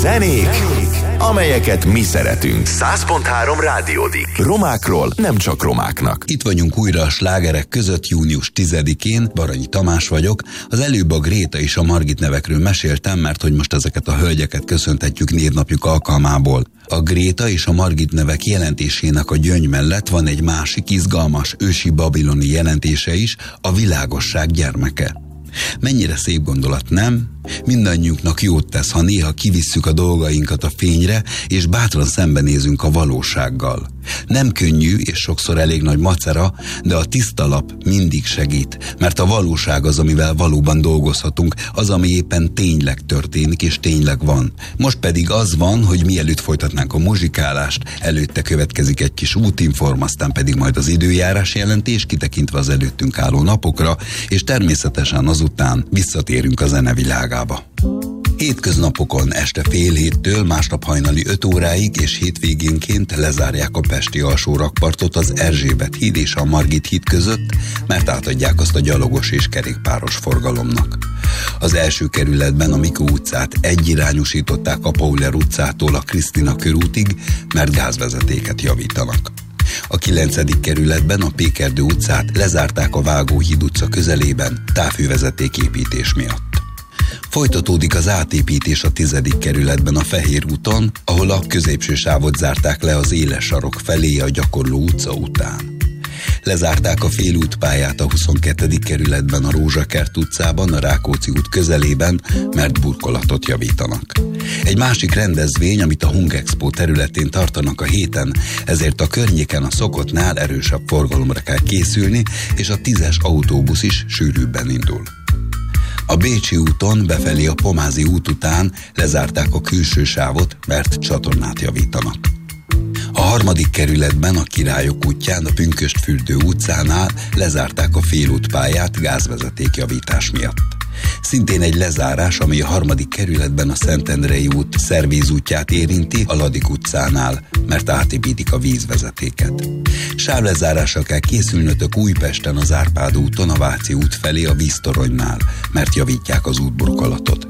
Zenék, amelyeket mi szeretünk. 100.3 Rádiódik. Romákról nem csak romáknak. Itt vagyunk újra a slágerek között június 10-én, Baranyi Tamás vagyok. Az előbb a Gréta és a Margit nevekről meséltem, mert hogy most ezeket a hölgyeket köszöntetjük névnapjuk alkalmából. A Gréta és a Margit nevek jelentésének a gyöngy mellett van egy másik izgalmas ősi babiloni jelentése is, a világosság gyermeke. Mennyire szép gondolat, nem? Mindannyiunknak jót tesz, ha néha kivisszük a dolgainkat a fényre, és bátran szembenézünk a valósággal. Nem könnyű, és sokszor elég nagy macera, de a tiszta lap mindig segít, mert a valóság az, amivel valóban dolgozhatunk, az, ami éppen tényleg történik, és tényleg van. Most pedig az van, hogy mielőtt folytatnánk a muzsikálást, előtte következik egy kis útinform, aztán pedig majd az időjárás jelentés, kitekintve az előttünk álló napokra, és természetesen azután visszatérünk a zenevilágába. Hétköznapokon este fél héttől, másnap hajnali 5 óráig és hétvégénként lezárják a pesti alsó rakpartot az Erzsébet híd és a Margit híd között, mert átadják azt a gyalogos és kerékpáros forgalomnak. Az első kerületben a Mikó utcát egyirányosították a Pauler utcától a Krisztina körútig, mert gázvezetéket javítanak. A 9. kerületben a Pékerdő utcát lezárták a Vágóhíd utca közelében távhővezeték építés miatt. Folytatódik az átépítés a 10. kerületben a Fehér úton, ahol a középső sávot zárták le az éles sarok felé a Gyakorló utca után. Lezárták a félútpályát a 22. kerületben a Rózsakert utcában, a Rákóczi út közelében, mert burkolatot javítanak. Egy másik rendezvény, amit a Hungexpo területén tartanak a héten, ezért a környéken a szokottnál erősebb forgalomra kell készülni, és a 10-es autóbusz is sűrűbben indul. A Bécsi úton befelé a Pomázi út után lezárták a külső sávot, mert csatornát javítanak. A 3. kerületben a Királyok útján, a Pünkösdfürdő utcánál lezárták a félútpályát gázvezeték javítás miatt. Szintén egy lezárás, ami a 3. kerületben a Szentendrei út szervízútját érinti a Ladik utcánál, mert átépítik a vízvezetéket. Sávlezárással kell készülnötök Újpesten az Árpád úton a Váci út felé a víztoronynál, mert javítják az útburkolatot.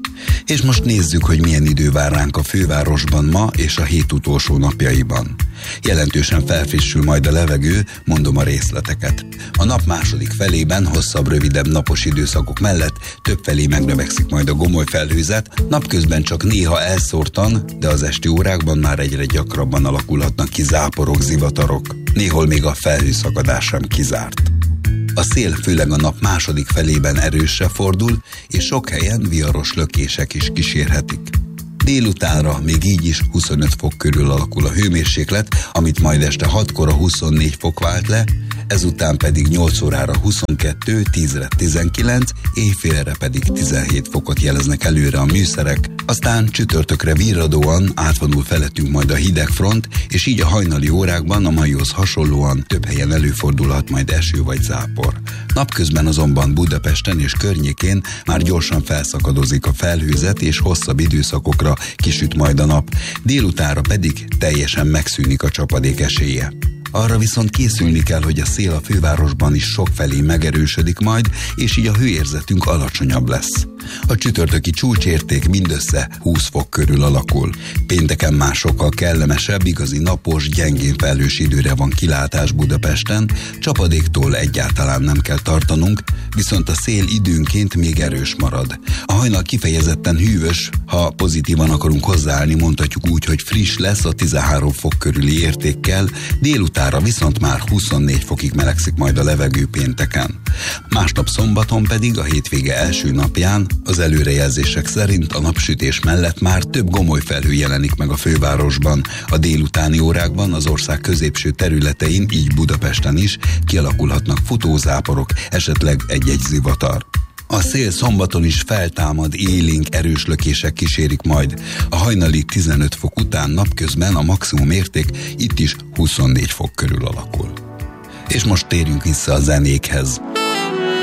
És most nézzük, hogy milyen idő vár ránk a fővárosban ma és a hét utolsó napjaiban. Jelentősen felfrissül majd a levegő, mondom a részleteket. A nap második felében hosszabb, rövidebb napos időszakok mellett többfelé megnövekszik majd a gomoly felhőzet, napközben csak néha elszórtan, de az esti órákban már egyre gyakrabban alakulhatnak ki záporok, zivatarok. Néhol még a felhőszakadás sem kizárt. A szél főleg a nap második felében erősre fordul, és sok helyen viharos lökések is kísérhetik. Délutánra még így is 25 fok körül alakul a hőmérséklet, amit majd este 6-kor a 24 fok vált le, ezután pedig 8 órára 22, 10-re 19, éjfélre pedig 17 fokot jeleznek előre a műszerek, aztán csütörtökre virradóan átvonul felettünk majd a hidegfront, és így a hajnali órákban a maihoz hasonlóan több helyen előfordulhat majd eső vagy zápor. Napközben azonban Budapesten és környékén már gyorsan felszakadozik a felhőzet, és hosszabb időszakokra kisüt majd a nap, délutánra pedig teljesen megszűnik a csapadék esélye. Arra viszont készülni kell, hogy a szél a fővárosban is sokfelé megerősödik majd, és így a hőérzetünk alacsonyabb lesz. A csütörtöki csúcsérték mindössze 20 fok körül alakul. Pénteken már sokkal kellemesebb, igazi napos, gyengén felhős időre van kilátás Budapesten, csapadéktól egyáltalán nem kell tartanunk, viszont a szél időnként még erős marad. A hajnal kifejezetten hűvös, ha pozitívan akarunk hozzáállni, mondhatjuk úgy, hogy friss lesz a 13 fok körüli értékkel, délutánra viszont már 24 fokig melegszik majd a levegő pénteken. Másnap szombaton pedig a hétvége első napján az előrejelzések szerint a napsütés mellett már több gomoly felhő jelenik meg a fővárosban. A délutáni órákban az ország középső területein, így Budapesten is kialakulhatnak futózáporok, esetleg egy-egy zivatar. A szél szombaton is feltámad, élénk, erős lökések kísérik majd. A hajnali 15 fok után napközben a maximum érték itt is 24 fok körül alakul. És most térjünk vissza a zenékhez.